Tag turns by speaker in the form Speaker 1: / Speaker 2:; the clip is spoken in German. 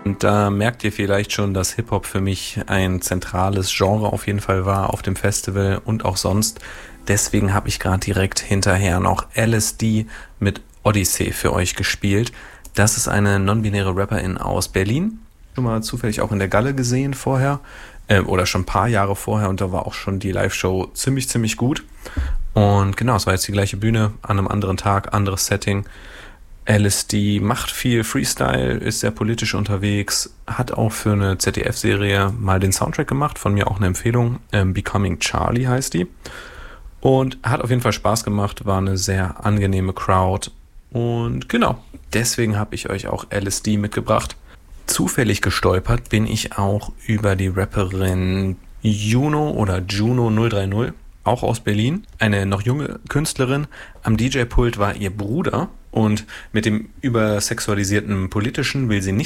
Speaker 1: Und da merkt ihr vielleicht schon, dass Hip-Hop für mich ein zentrales Genre auf jeden Fall war auf dem Festival und auch sonst. Deswegen habe ich gerade direkt hinterher noch LSD mit Odyssey für euch gespielt. Das ist eine non-binäre Rapperin aus Berlin. Schon mal zufällig auch in der Galle gesehen vorher. Oder schon ein paar Jahre vorher, und da war auch schon die Live-Show ziemlich gut. Und genau, es war jetzt die gleiche Bühne, an einem anderen Tag, anderes Setting. LSD macht viel Freestyle, ist sehr politisch unterwegs, hat auch für eine ZDF-Serie mal den Soundtrack gemacht, von mir auch eine Empfehlung. Becoming Charlie heißt die. Und hat auf jeden Fall Spaß gemacht, war eine sehr angenehme Crowd. Und genau, deswegen habe ich euch auch LSD mitgebracht. Zufällig gestolpert bin ich auch über die Rapperin Juno oder Juno 030, auch aus Berlin. Eine noch junge Künstlerin. Am DJ-Pult war ihr Bruder und mit dem übersexualisierten Politischen will sie nicht